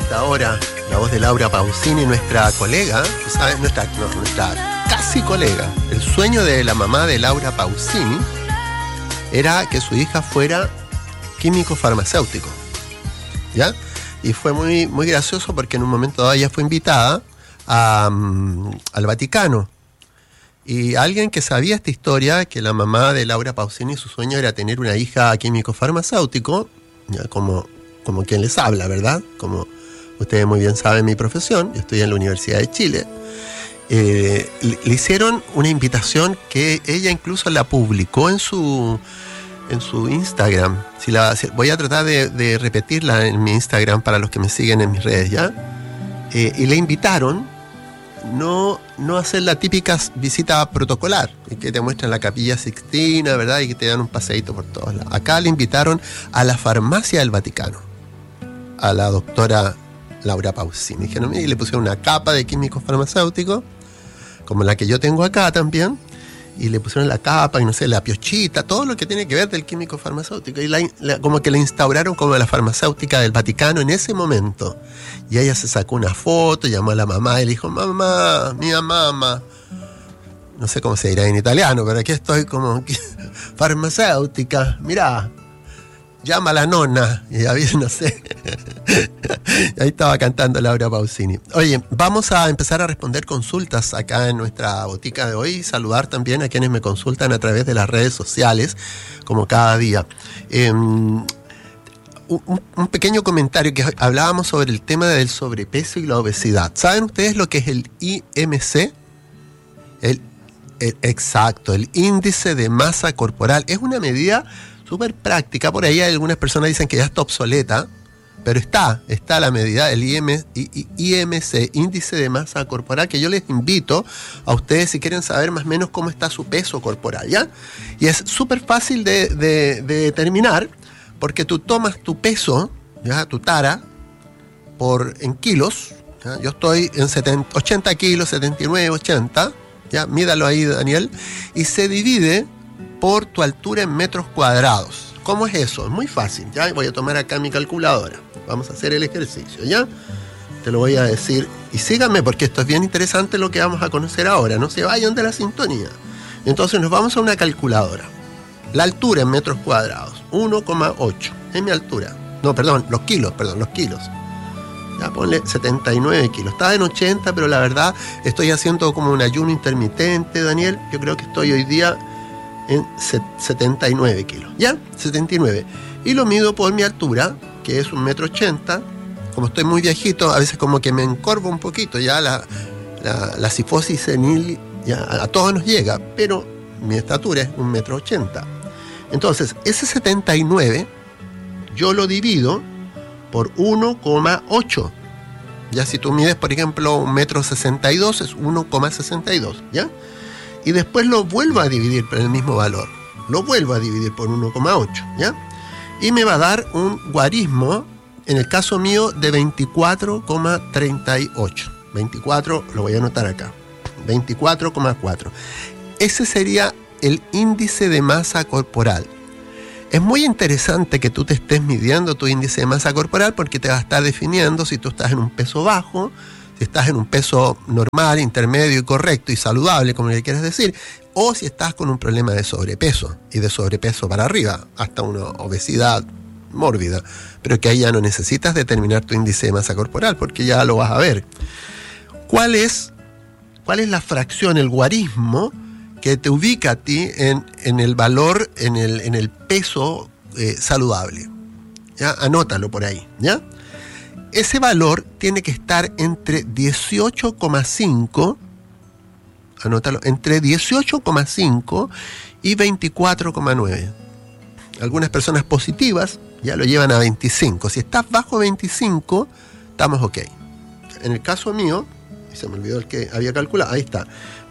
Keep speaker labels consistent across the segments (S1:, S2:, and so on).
S1: esta hora la voz de Laura Pausini, nuestra colega, ¿sabes? Nuestra casi colega. El sueño de la mamá de Laura Pausini era que su hija fuera químico farmacéutico, ¿ya? Y fue muy, muy gracioso porque en un momento dado ella fue invitada al Vaticano. Y alguien que sabía esta historia, que la mamá de Laura Pausini, su sueño era tener una hija químico farmacéutico, ya como quien les habla, ¿verdad? Como ustedes muy bien saben mi profesión, yo estoy en la Universidad de Chile. Le hicieron una invitación que ella incluso la publicó en su Instagram. Voy a tratar de repetirla en mi Instagram para los que me siguen en mis redes, ¿ya? Y le invitaron no hacer la típica visita protocolar, que te muestran la Capilla Sixtina, ¿verdad? Y que te dan un paseíto por todos lados. Acá le invitaron a la farmacia del Vaticano, a la doctora Laura Pausini. Y le pusieron una capa de químico farmacéutico, como la que yo tengo acá también, y le pusieron la capa, y no sé, la piochita, todo lo que tiene que ver del químico farmacéutico, y como que la instauraron como la farmacéutica del Vaticano en ese momento. Y ella se sacó una foto, llamó a la mamá y le dijo: mamá, mía mamá, no sé cómo se dirá en italiano, pero aquí estoy como farmacéutica, mirá, llama a la nonna, y había, no sé. Ahí estaba cantando Laura Pausini. Oye, vamos a empezar a responder consultas acá en nuestra botica de hoy y saludar también a quienes me consultan a través de las redes sociales, como cada día. Un pequeño comentario, que hablábamos sobre el tema del sobrepeso y la obesidad. ¿Saben ustedes lo que es el IMC? Exacto, el índice de masa corporal. Es una medida súper práctica. Por ahí algunas personas dicen que ya está obsoleta, pero está la medida, el IMC, índice de masa corporal, que yo les invito a ustedes si quieren saber más o menos cómo está su peso corporal, ¿ya? Y es súper fácil de determinar, porque tú tomas tu peso, ¿ya? Tu tara, en kilos, ¿ya? Yo estoy en 80 kilos, 79, 80, ¿ya? Mídalo ahí, Daniel, y se divide por tu altura en metros cuadrados. ¿Cómo es eso? Es muy fácil, ¿ya? Voy a tomar acá mi calculadora. Vamos a hacer el ejercicio, ¿ya? Te lo voy a decir. Y síganme, porque esto es bien interesante lo que vamos a conocer ahora. No se vayan de la sintonía. Entonces nos vamos a una calculadora. La altura en metros cuadrados, 1,8. Es mi altura. No, perdón, los kilos. Ya, ponle 79 kilos. Estaba en 80, pero la verdad estoy haciendo como un ayuno intermitente, Daniel. Yo creo que estoy hoy día en 79 kilos, ¿ya? 79. Y lo mido por mi altura, que es 1,80 m. Como estoy muy viejito, a veces como que me encorvo un poquito, ya la cifosis senil ya a todos nos llega, pero mi estatura es 1,80 m. Entonces, ese 79 yo lo divido por 1,8. Ya si tú mides, por ejemplo, 1,62 m, es 1,62, ¿ya? Y después lo vuelvo a dividir por el mismo valor. Lo vuelvo a dividir por 1,8, ¿ya? Y me va a dar un guarismo, en el caso mío, de 24,38. 24, lo voy a anotar acá. 24,4. Ese sería el índice de masa corporal. Es muy interesante que tú te estés midiendo tu índice de masa corporal, porque te va a estar definiendo si tú estás en un peso bajo, si estás en un peso normal, intermedio y correcto y saludable, como le quieres decir, o si estás con un problema de sobrepeso, y de sobrepeso para arriba, hasta una obesidad mórbida, pero que ahí ya no necesitas determinar tu índice de masa corporal, porque ya lo vas a ver. ¿Cuál es la fracción, el guarismo, que te ubica a ti en el valor, en el peso saludable? ¿Ya? Anótalo por ahí, ¿ya? Ese valor tiene que estar entre 18,5, anótalo, entre 18,5 y 24,9. Algunas personas positivas ya lo llevan a 25. Si estás bajo 25, estamos ok. En el caso mío, se me olvidó el que había calculado, ahí está,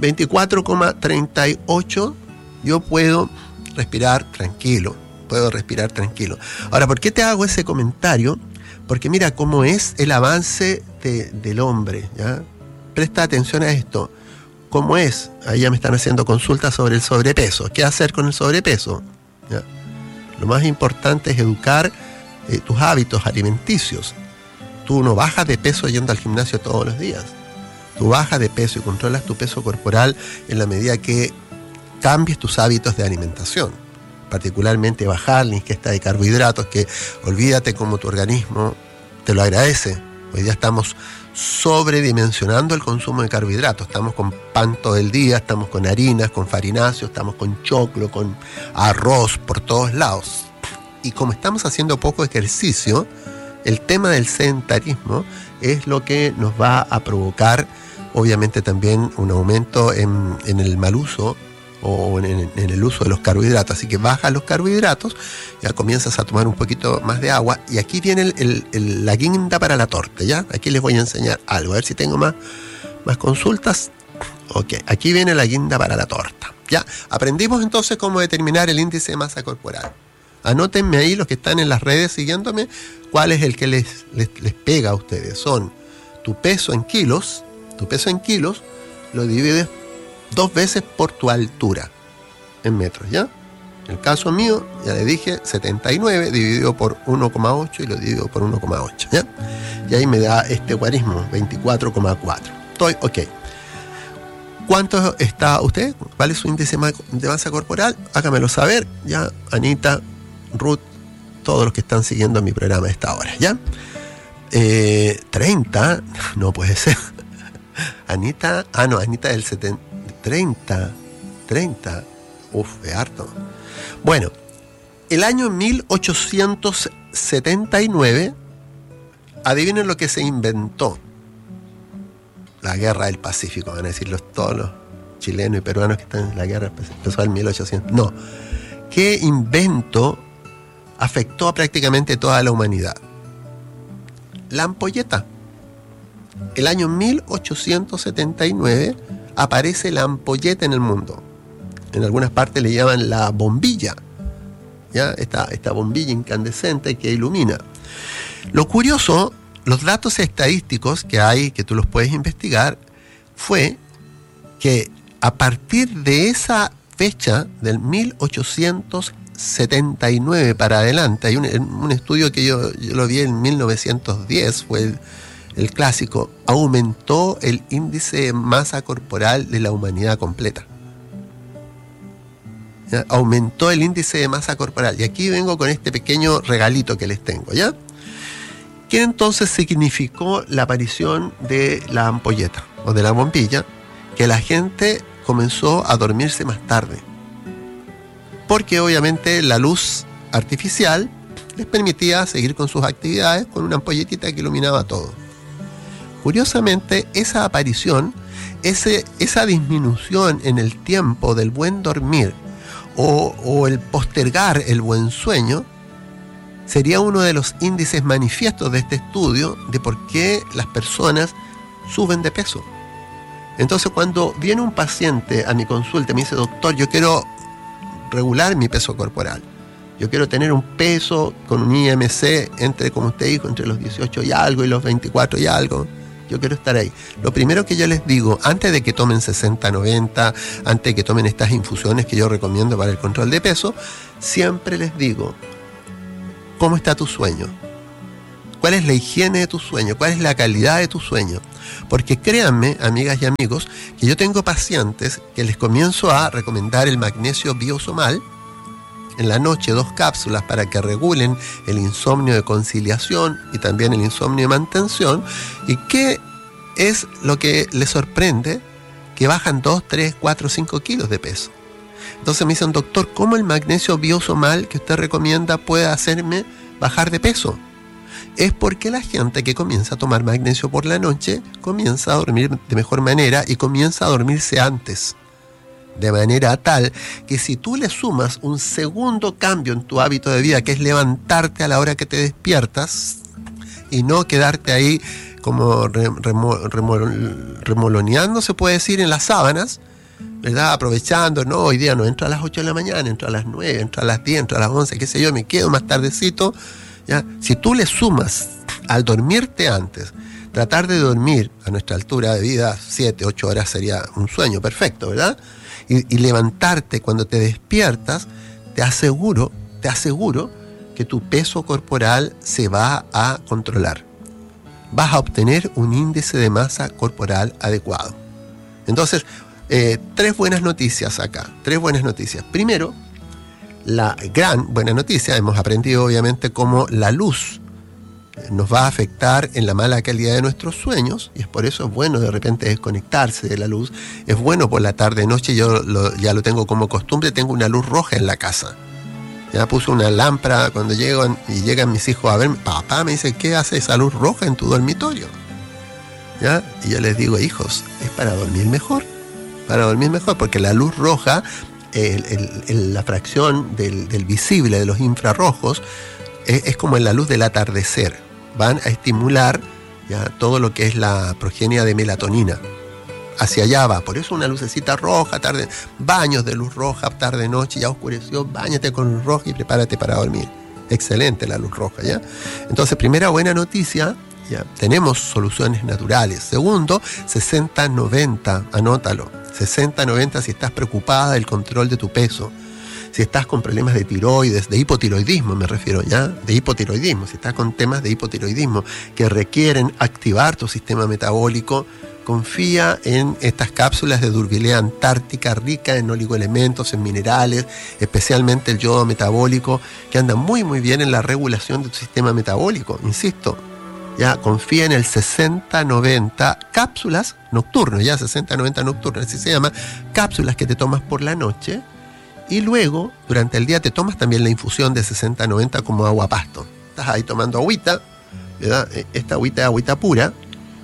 S1: 24,38, yo puedo respirar tranquilo. Ahora, ¿por qué te hago ese comentario? Porque mira cómo es el avance del hombre, ¿ya? Presta atención a esto. ¿Cómo es? Ahí ya me están haciendo consultas sobre el sobrepeso. ¿Qué hacer con el sobrepeso? ¿Ya? Lo más importante es educar tus hábitos alimenticios. tú no bajas de peso yendo al gimnasio todos los días. Tú bajas de peso y controlas tu peso corporal en la medida que cambies tus hábitos de alimentación. Particularmente bajar la ingesta de carbohidratos, que olvídate cómo tu organismo te lo agradece. Hoy día estamos sobredimensionando el consumo de carbohidratos. Estamos con pan todo el día, estamos con harinas, con farináceos, estamos con choclo, con arroz por todos lados. Y como estamos haciendo poco ejercicio, el tema del sedentarismo es lo que nos va a provocar, obviamente, también un aumento en el mal uso o en el uso de los carbohidratos. Así que bajas los carbohidratos, ya comienzas a tomar un poquito más de agua, y aquí viene la guinda para la torta, ¿ya? Aquí les voy a enseñar algo, a ver si tengo más consultas. Ok, aquí viene la guinda para la torta, ¿ya? Aprendimos entonces cómo determinar el índice de masa corporal. Anótenme ahí, los que están en las redes siguiéndome, cuál es el que les pega a ustedes. Son tu peso en kilos lo divides 2 veces por tu altura en metros, ¿ya? En el caso mío, ya le dije, 79 dividido por 1,8 y lo divido por 1,8, ¿ya? Y ahí me da este guarismo, 24,4. Estoy ok. ¿Cuánto está usted? ¿Cuál es su índice de masa corporal? Hágamelo saber, ¿ya? Anita, Ruth, todos los que están siguiendo mi programa a esta hora, ¿ya? 30, no puede ser. Anita del 30, es harto. Bueno, el año 1879, adivinen lo que se inventó. La guerra del Pacífico, van a decir todos los chilenos y peruanos que están en la guerra del Pacífico. Empezó en 1800. No. ¿Qué invento afectó a prácticamente toda la humanidad? La ampolleta. El año 1879 aparece la ampolleta en el mundo. En algunas partes le llaman la bombilla, ¿ya? Esta bombilla incandescente que ilumina. Lo curioso, los datos estadísticos que hay, que tú los puedes investigar, fue que a partir de esa fecha, del 1879 para adelante, hay un estudio que yo lo vi en 1910, fue el clásico, aumentó el índice de masa corporal de la humanidad completa. ¿Ya? Aumentó el índice de masa corporal. Y aquí vengo con este pequeño regalito que les tengo, ¿ya? ¿Qué entonces significó la aparición de la ampolleta o de la bombilla? Que la gente comenzó a dormirse más tarde. Porque obviamente la luz artificial les permitía seguir con sus actividades con una ampolletita que iluminaba todo. Curiosamente, esa aparición, esa disminución en el tiempo del buen dormir o el postergar el buen sueño, sería uno de los índices manifiestos de este estudio de por qué las personas suben de peso. Entonces, cuando viene un paciente a mi consulta y me dice, doctor, yo quiero regular mi peso corporal, yo quiero tener un peso con un IMC entre, como usted dijo, entre los 18 y algo y los 24 y algo, yo quiero estar ahí. Lo primero que yo les digo, antes de que tomen 60-90, antes de que tomen estas infusiones que yo recomiendo para el control de peso, siempre les digo, ¿cómo está tu sueño? ¿Cuál es la higiene de tu sueño? ¿Cuál es la calidad de tu sueño? Porque créanme, amigas y amigos, que yo tengo pacientes que les comienzo a recomendar el magnesio biosomal, en la noche 2 cápsulas para que regulen el insomnio de conciliación y también el insomnio de mantención. ¿Y qué es lo que les sorprende? Que bajan 2, 3, 4, 5 kilos de peso. Entonces me dicen, doctor, ¿cómo el magnesio biosomal que usted recomienda puede hacerme bajar de peso? Es porque la gente que comienza a tomar magnesio por la noche comienza a dormir de mejor manera y comienza a dormirse antes. De manera tal que si tú le sumas un segundo cambio en tu hábito de vida, que es levantarte a la hora que te despiertas y no quedarte ahí como remoloneando, se puede decir, en las sábanas, ¿verdad? Aprovechando, no, hoy día no entro a las 8 de la mañana, entro a las 9, entro a las 10, entro a las 11, qué sé yo, me quedo más tardecito, ¿ya? Si tú le sumas al dormirte antes, tratar de dormir a nuestra altura de vida 7, 8 horas sería un sueño perfecto, ¿verdad? Y levantarte cuando te despiertas, te aseguro que tu peso corporal se va a controlar. vas a obtener un índice de masa corporal adecuado. Entonces, tres buenas noticias acá, tres buenas noticias. Primero, la gran buena noticia, hemos aprendido obviamente cómo la luz nos va a afectar en la mala calidad de nuestros sueños, y es por eso es bueno de repente desconectarse de la luz. Es bueno por la tarde, noche, yo ya lo tengo como costumbre, tengo una luz roja en la casa. Ya puse una lámpara cuando llegan mis hijos a verme. Papá, me dice, ¿qué hace esa luz roja en tu dormitorio? ¿Ya? Y yo les digo, hijos, es para dormir mejor, porque la luz roja, la fracción del visible, de los infrarrojos, es como en la luz del atardecer. Van a estimular ya todo lo que es la progenia de melatonina. Hacia allá va. Por eso una lucecita roja, tarde, baños de luz roja, tarde, noche, ya oscureció, báñate con luz roja y prepárate para dormir. Excelente la luz roja, ¿ya? Entonces, primera buena noticia, ya tenemos soluciones naturales. Segundo, 60-90, anótalo. 60-90 si estás preocupada del control de tu peso. Si estás con problemas de tiroides, de hipotiroidismo me refiero, ¿ya? De hipotiroidismo, si estás con temas de hipotiroidismo que requieren activar tu sistema metabólico, confía en estas cápsulas de Durbilea Antártica, rica en oligoelementos, en minerales, especialmente el yodo metabólico, que anda muy muy bien en la regulación de tu sistema metabólico, insisto. Ya, confía en el 60-90 cápsulas nocturnos, ya 60-90 nocturnos, así se llama, cápsulas que te tomas por la noche. Y luego, durante el día, te tomas también la infusión de 60-90 como agua pasto. Estás ahí tomando agüita, ¿verdad? Esta agüita es agüita pura.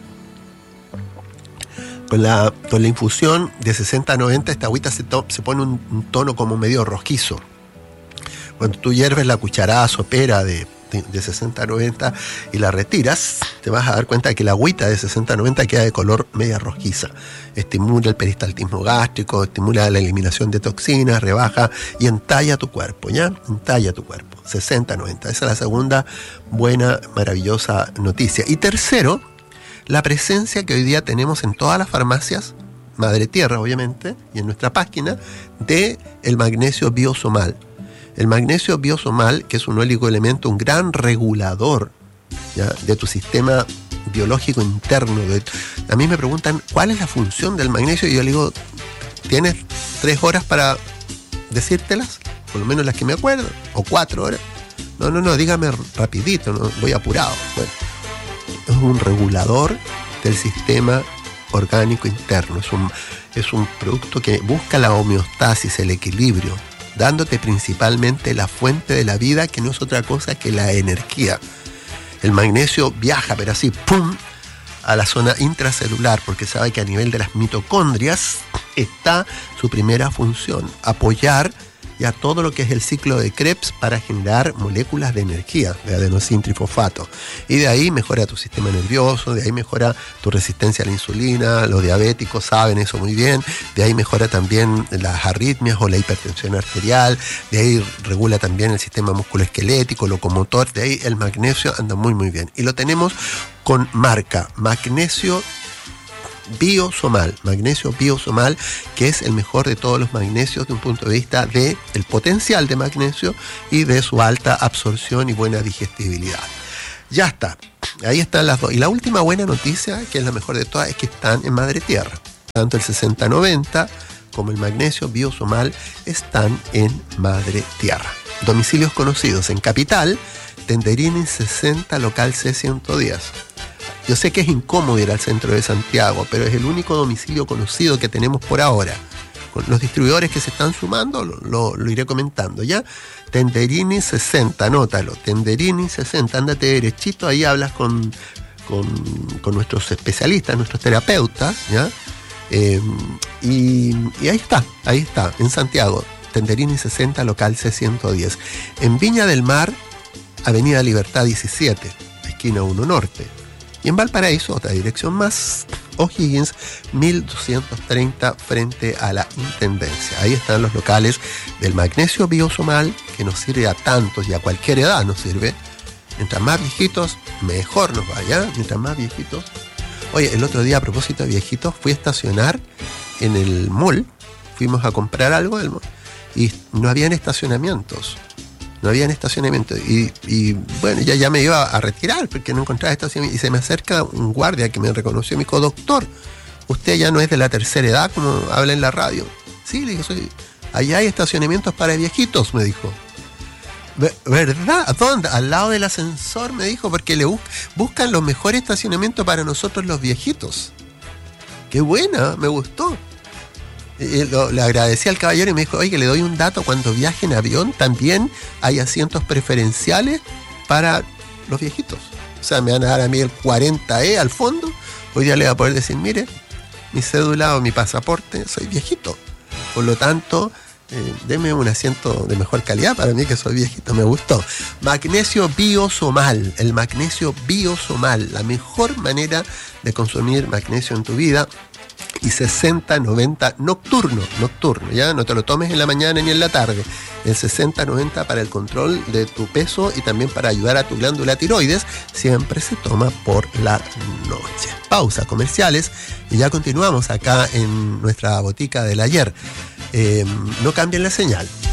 S1: Con la infusión de 60-90, esta agüita se pone un tono como medio rojizo. Cuando tú hierves la cucharada sopera de 60-90 y la retiras, te vas a dar cuenta de que la agüita de 60-90 queda de color media rojiza. Estimula el peristaltismo gástrico, estimula la eliminación de toxinas, rebaja y entalla tu cuerpo, ¿ya? Entalla tu cuerpo. 60-90. Esa es la segunda buena, maravillosa noticia. Y tercero, la presencia que hoy día tenemos en todas las farmacias, Madre Tierra obviamente, y en nuestra página, de el magnesio biosomal. El magnesio biosomal, que es un oligoelemento, un gran regulador, ¿ya?, de tu sistema biológico interno. A mí me preguntan, ¿cuál es la función del magnesio? Y yo le digo, ¿tienes 3 horas para decírtelas? Por lo menos las que me acuerdo. ¿O 4 horas? No, dígame rapidito, no, voy apurado. Bueno, es un regulador del sistema orgánico interno. Es un producto que busca la homeostasis, el equilibrio, dándote principalmente la fuente de la vida, que no es otra cosa que la energía. El magnesio viaja, pero así, ¡pum!, a la zona intracelular, porque sabe que a nivel de las mitocondrias está su primera función, apoyar ya todo lo que es el ciclo de Krebs para generar moléculas de energía, de adenosín trifosfato. Y de ahí mejora tu sistema nervioso, de ahí mejora tu resistencia a la insulina, los diabéticos saben eso muy bien, de ahí mejora también las arritmias o la hipertensión arterial, de ahí regula también el sistema musculoesquelético, locomotor, de ahí el magnesio anda muy muy bien. Y lo tenemos con marca Magnesio Biosomal, que es el mejor de todos los magnesios de un punto de vista del potencial de magnesio y de su alta absorción y buena digestibilidad. Ya está, ahí están las dos. Y la última buena noticia, que es la mejor de todas, es que están en Madre Tierra. Tanto el 60-90 como el magnesio Biosomal están en Madre Tierra. Domicilios conocidos: en Capital, Tenderini 60, local C110. Yo sé que es incómodo ir al centro de Santiago, pero es el único domicilio conocido que tenemos por ahora. Con los distribuidores que se están sumando, lo iré comentando, ¿ya? Tenderini 60, anótalo. Tenderini 60, ándate derechito, ahí hablas con nuestros especialistas, nuestros terapeutas, ¿ya? Y ahí está, en Santiago. Tenderini 60, local C110. En Viña del Mar, Avenida Libertad 17, esquina 1 Norte. Y en Valparaíso, otra dirección más, O'Higgins 1230, frente a la Intendencia. Ahí están los locales del magnesio Biosomal, que nos sirve a tantos y a cualquier edad nos sirve. Mientras más viejitos, mejor nos vaya. Mientras más viejitos. Oye, el otro día, a propósito de viejitos, fui a estacionar en el mall. Fuimos a comprar algo del mall y no habían estacionamientos. No había estacionamiento. Y bueno, ya me iba a retirar porque no encontraba estacionamiento. Y se me acerca un guardia que me reconoció y me dijo, doctor, usted ya no es de la tercera edad, como habla en la radio. Sí, le dije, allá hay estacionamientos para viejitos, me dijo. ¿Verdad? ¿Dónde? Al lado del ascensor, me dijo, porque le buscan los mejores estacionamientos para nosotros los viejitos. Qué buena, me gustó. Le agradecí al caballero y me dijo, oye, le doy un dato, cuando viaje en avión también hay asientos preferenciales para los viejitos. O sea, me van a dar a mí el 40E al fondo. Hoy día le voy a poder decir, mire, mi cédula o mi pasaporte, soy viejito. Por lo tanto, deme un asiento de mejor calidad para mí que soy viejito, me gustó. Magnesio Biosomal, el magnesio Biosomal, la mejor manera de consumir magnesio en tu vida. Y 60-90 nocturno, ya no te lo tomes en la mañana ni en la tarde. El 60-90 para el control de tu peso y también para ayudar a tu glándula tiroides, siempre se toma por la noche. Pausa comerciales y ya continuamos acá en nuestra botica del ayer. No cambien la señal.